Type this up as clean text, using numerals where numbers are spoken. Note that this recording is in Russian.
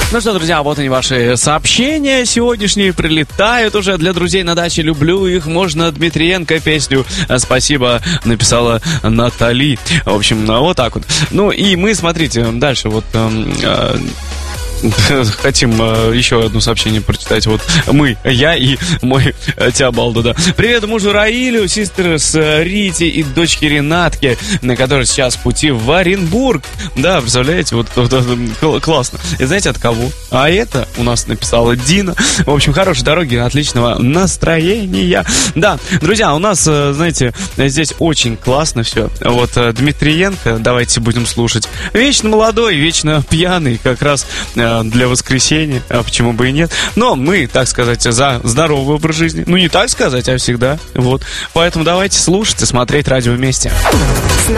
Ну что, друзья, вот они, ваши сообщения сегодняшние прилетают уже для друзей на даче. Люблю их, можно Дмитриенко песню «Спасибо» написала Натали. В общем, вот так вот. Ну и мы, смотрите, дальше вот... Хотим еще одно сообщение прочитать. Вот мы, я и мой Тиабалдо, да. Привет мужу Раилю, сестры с Рите и дочке Ренатке, на которой сейчас в пути в Оренбург. Да, представляете, вот классно. И знаете, от кого? А это у нас написала Дина. В общем, хорошей дороги, отличного настроения. Да, друзья, у нас, знаете, здесь очень классно все. Вот Дмитриенко, давайте будем слушать. Вечно молодой, вечно пьяный, как раз для воскресенья, а почему бы и нет. Но мы, так сказать, за здоровый образ жизни. Ну, не так сказать, а всегда. Вот. Поэтому давайте слушать и смотреть радио вместе. С